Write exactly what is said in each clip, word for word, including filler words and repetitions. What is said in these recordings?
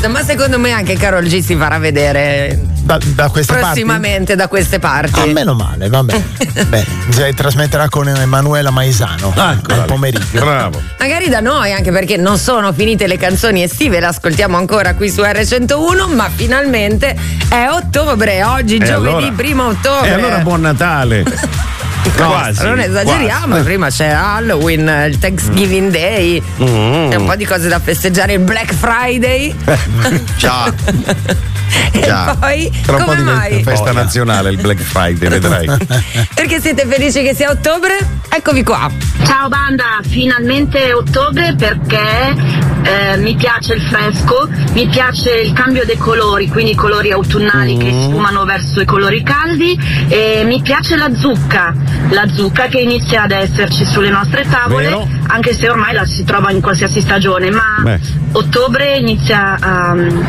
basta, ma secondo me anche Karol G si farà vedere da, da queste prossimamente parti? da queste parti. Ah, meno male, va bene. Beh, si trasmetterà con Emanuela Maisano ah, al pomeriggio. Bravo. Magari da noi, anche perché non sono finite le canzoni estive, le ascoltiamo ancora qui su erre centouno, ma finalmente è ottobre, oggi e giovedì allora, primo ottobre. E allora buon Natale. No, quasi, non esageriamo, quasi. Prima c'è Halloween, il Thanksgiving Day, mm. c'è un po' di cose da festeggiare, il Black Friday. Ciao. E Già. poi Tra un come po' mai? diventa festa nazionale il Black Friday, vedrai. Perché siete felici che sia ottobre? Eccovi qua. Ciao banda, finalmente è ottobre perché eh, mi piace il fresco, mi piace il cambio dei colori, quindi i colori autunnali mm. che sfumano verso i colori caldi, e mi piace la zucca, la zucca che inizia ad esserci sulle nostre tavole. Vero? Anche se ormai la si trova in qualsiasi stagione, ma Beh. ottobre inizia a,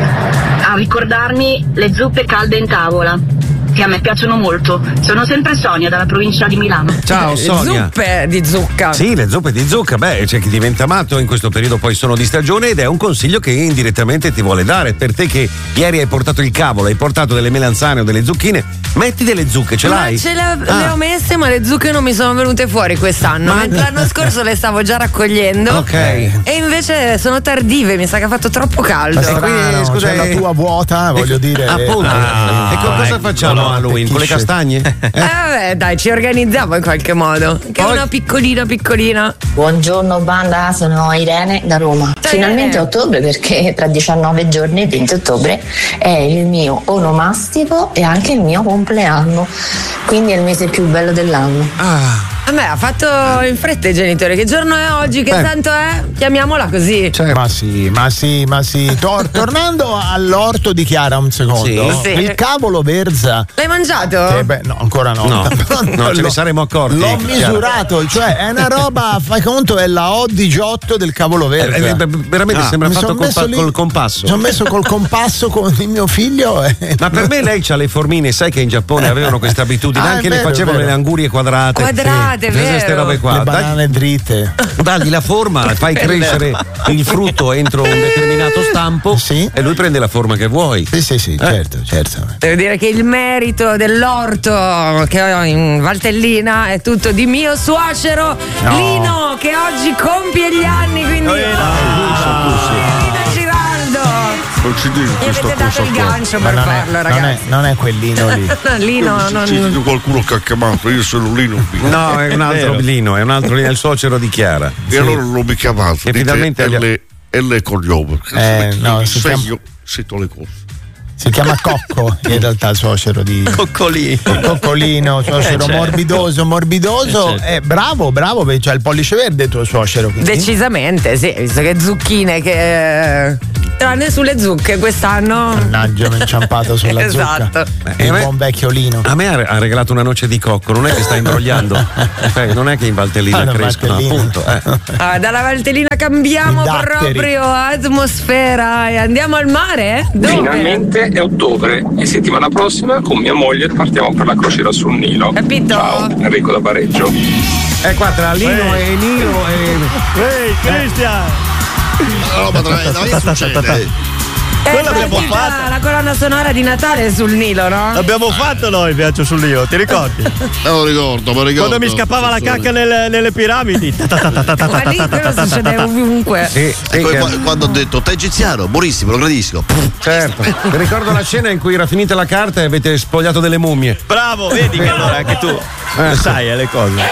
a ricordarmi le zuppe calde in tavola, che a me piacciono molto. Sono sempre Sonia dalla provincia di Milano. Ciao Sonia. Zuppe di zucca. Sì, le zuppe di zucca, beh, c'è chi diventa matto, in questo periodo poi sono di stagione, ed è un consiglio che indirettamente ti vuole dare. Per te che ieri hai portato il cavolo, hai portato delle melanzane o delle zucchine, metti delle zucche, ce l'hai? Ma ce le, ah. le ho messe, ma le zucche non mi sono venute fuori quest'anno. Ma... mentre l'anno scorso le stavo già raccogliendo. Ok. E invece sono tardive, mi sa che ha fatto troppo caldo. Ma quindi, scusa, è la tua vuota, voglio dire. Appunto. Ah, e con cosa facciamo no, Halloween? Con le castagne? Eh vabbè, dai, ci organizziamo in qualche modo. Che è una piccolina piccolina. Buongiorno banda, sono Irene da Roma. Ciao, Finalmente Irene. Ottobre, perché tra diciannove giorni, il venti ottobre, è il mio onomastico e anche il mio compleanno. Quindi è il mese più bello dell'anno. Ah. A me ha fatto in fretta i genitori. Che giorno è oggi? Che Beh. santo è? Chiamiamola così. Cioè, ma sì, ma sì, ma sì. Tor- tornando all'orto di Chiara un secondo. Sì. Il cavolo verza. L'hai mangiato? Eh beh, no, ancora no. No, non ce ne L'ho- saremmo accorti. L'ho Chiara. misurato, cioè è una roba, fai conto, è la O diciotto del cavolo verza. Eh, eh, veramente Ah, sembra mi fatto son col, messo pa- lì- col compasso. Mi sono messo col compasso con il mio figlio. E... Ma per me lei c'ha le formine, sai che in Giappone avevano questa abitudine, Ah, è anche vero, le facevano è vero. le angurie quadrate. Quadrate, Sì. vero. Queste robe qua. Le banane dritte. Dagli la forma, fai crescere il frutto entro un determinato stampo Sì. e lui prende la forma che vuoi. Sì, sì, sì, certo, certo. Devo dire che il merito dell'orto che ho in Valtellina è tutto di mio suocero No. Lino, che oggi compie gli anni, quindi Lino Giraldo. Non ci dico Mi questa avete dato cosa il qua. gancio Ma per non è, farlo, non, è, ragazzi. non è quellino lì. Lino Io non... ci dico qualcuno che ha chiamato, io sono Lino qui. No, è un altro Lino, è un altro Lino, è il suocero di Chiara. E allora non mi chiamate. E finalmente dite L, L e cognome. Eh, no, si chiama- io sento le cose. Si chiama Cocco, in realtà il suocero di Coccolino. Coccolino, suocero Eh, certo. morbidoso, morbidoso. Eh, certo. Eh, bravo, bravo, perché c'ha il pollice verde tuo suocero. quindi. Decisamente, sì, visto che zucchine che... tranne sulle zucche quest'anno. Mannaggia, mi ho inciampato sulla Esatto. zucca. Eh, Il a me- buon vecchio Lino. A me ha ha regalato una noce di cocco, non è che sta imbrogliando. Cioè, non è che in Valtellina Ah, no, crescono, Valtellina. appunto. Eh. Ah, dalla Valtellina cambiamo I datteri. proprio atmosfera e andiamo al mare? Dove? Finalmente è ottobre e settimana prossima con mia moglie partiamo per la crociera sul Nilo. Capito? Ciao, Enrico da Bareggio. Eh, qua tra Lino e Nilo e. Ehi, Cristian! No, ma tra che succede? Eh, Quello abbiamo partita fatto. la colonna sonora di Natale sul Nilo, no? L'abbiamo fatto noi il viaggio sul Nilo, ti ricordi? Me lo ricordo, me lo ricordo. Quando mi scappava la cacca nelle, nelle piramidi. Ma lì quello succede ovunque. Sì, E sì, poi che- qua- quando ho detto te egiziano, buonissimo, lo gradisco. certo. Mi ricordo la scena in cui era finita la carta e avete spogliato delle mummie. Bravo, vedi che allora anche tu lo sai eh, le cose.